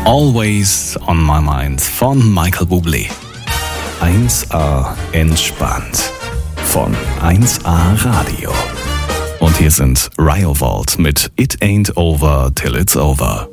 Always on my mind von Michael Bublé. 1A entspannt von 1A Radio. Und hier sind Ryovault mit It Ain't Over Till It's Over.